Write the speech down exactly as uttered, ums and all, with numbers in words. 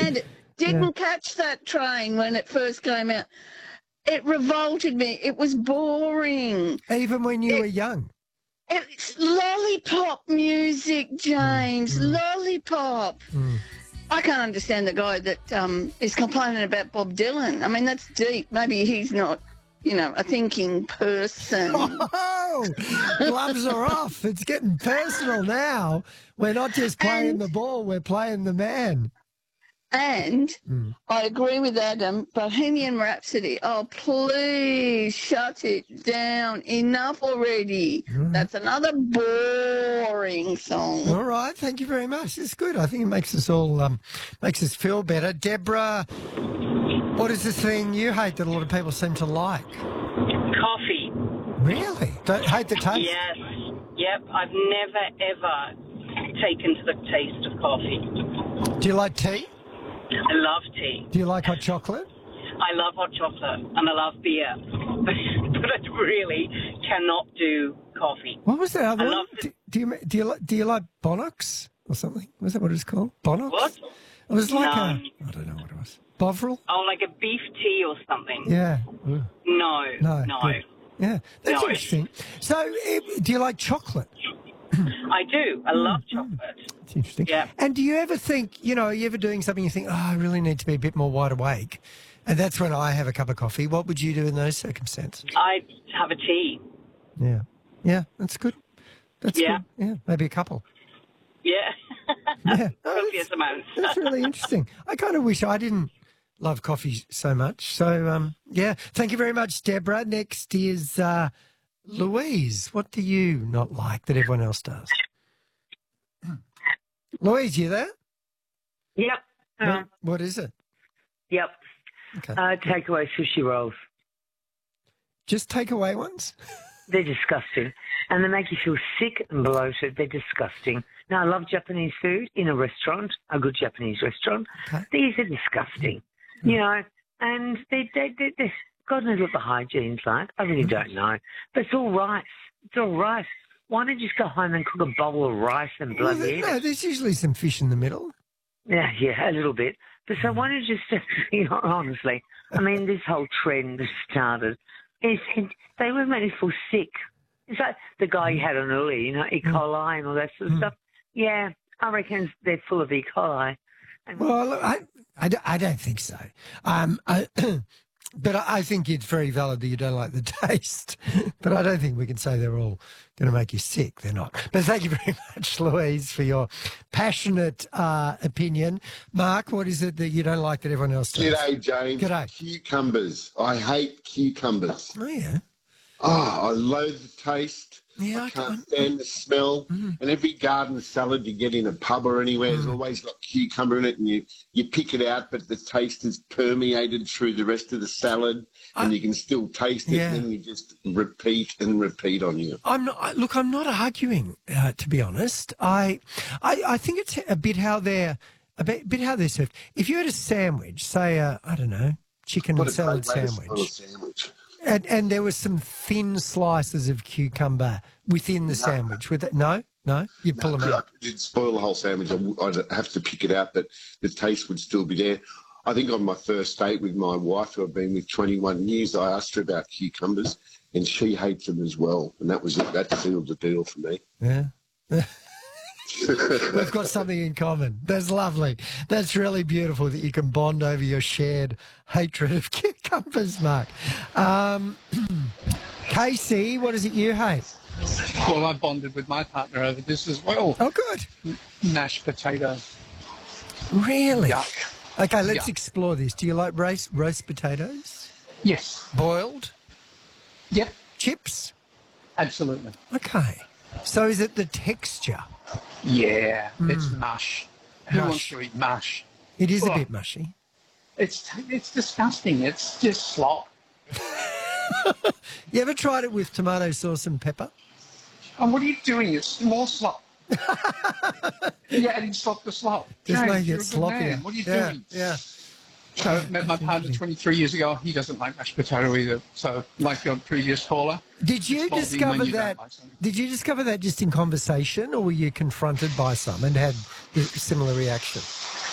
understand it. Didn't yeah. catch that train when it first came out. It revolted me. It was boring. Even when you it, were young? It's lollipop music, James. Mm, mm. Lollipop. Mm. I can't understand the guy that um, is complaining about Bob Dylan. I mean, that's deep. Maybe he's not, you know, a thinking person. Oh, gloves are off. It's getting personal now. We're not just playing and, the ball, we're playing the man. And mm. I agree with Adam, Bohemian Rhapsody. Oh, please shut it down. Enough already. Mm. That's another boring song. All right. Thank you very much. It's good. I think it makes us all, um, makes us feel better. Deborah, what is the thing you hate that a lot of people seem to like? Coffee. Really? Don't hate the taste? Yes. Yep. I've never, ever taken to the taste of coffee. Do you like tea? I love tea. Do you like hot chocolate? I love hot chocolate and I love beer, but I really cannot do coffee. What was that other I one? love Do, do you do you like do you like Bonox or something? Was that what it was called? Bonox? What? It was like no. a I don't know what it was. Bovril? Oh, like a beef tea or something. Yeah. No. No. No. Good. Yeah, that's no. interesting. So, do you like chocolate? I do. I love chocolate. That's interesting. Yeah. And do you ever think, you know, are you ever doing something you think, oh, I really need to be a bit more wide awake? And that's when I have a cup of coffee. What would you do in those circumstances? I have a tea. Yeah. Yeah, that's good. That's yeah. good. Yeah, maybe a couple. Yeah. Yeah. Copious amounts. That's really interesting. I kind of wish I didn't love coffee so much. So, um, yeah. Thank you very much, Deborah. Next is... Uh, Louise, what do you not like that everyone else does? Louise, you there? Yep. What, Uh, what is it? yep. Okay. Uh, takeaway sushi rolls. Just takeaway ones? They're disgusting. And they make you feel sick and bloated. They're disgusting. Now, I love Japanese food in a restaurant, a good Japanese restaurant. Okay. These are disgusting, mm. you know, and they, they, they, they, God knows what the hygiene's like. I really don't know. But it's all rice. It's all rice. Why don't you just go home and cook a bowl of rice and bloody well, eat No, it? there's usually some fish in the middle. Yeah, yeah, a little bit. But so why don't you just, you know, honestly, I mean, this whole trend has started. It's, it, they were made me feel sick. It's like the guy you had on earlier, you know, E. coli and all that sort of mm. stuff. Yeah, I reckon they're full of E. coli. And well, look, I, I, I don't think so. Um, I, but I think it's very valid that you don't like the taste. But I don't think we can say they're all going to make you sick. They're not. But thank you very much, Louise, for your passionate uh, opinion. Mark, what is it that you don't like that everyone else does? G'day, James. G'day. Cucumbers. I hate cucumbers. Oh, yeah. Oh, I loathe the taste. Yeah, I, I can't can't. stand the smell. Mm. And every garden salad you get in a pub or anywhere has mm. always got cucumber in it, and you, you pick it out, but the taste is permeated through the rest of the salad, I, and you can still taste it, yeah. and then you just repeat and repeat on you. I'm not. Look, I'm not arguing, uh, to be honest. I, I, I think it's a bit how they're a bit, bit how they're served. If you had a sandwich, say, a, I don't know, chicken what and salad sandwich. sandwich. And, and there were some thin slices of cucumber within the no. sandwich. With it, no, no, you'd pull no, them out. It'd spoil the whole sandwich. I'd have to pick it out, but the taste would still be there. I think on my first date with my wife, who I've been with twenty-one years, I asked her about cucumbers, and she hates them as well. And that was it. That sealed the deal for me. Yeah. We've got something in common. That's lovely. That's really beautiful that you can bond over your shared hatred of cucumbers, Mark. Um, Casey, what is it you hate? Well, I bonded with my partner over this as well. Oh, good. Mashed potatoes. Really? Yuck. Okay, let's Yuck. explore this. Do you like roast, roast potatoes? Yes. Boiled? Yep. Chips? Absolutely. Okay. So is it the texture? Yeah, mm. it's mush. mush. Who wants to eat mush? It is oh, a bit mushy. It's it's disgusting. It's just slop. You ever tried it with tomato sauce and pepper? Oh, what are you doing? It's more slop. You're adding slop to slop. Just James, make you're it a good sloppier. man. What are you yeah, doing? Yeah. So I met my partner twenty-three years ago. He doesn't like mashed potato either. So, like your previous caller. Did you discover you that? Like did you discover that just in conversation, or were you confronted by some and had a similar reaction?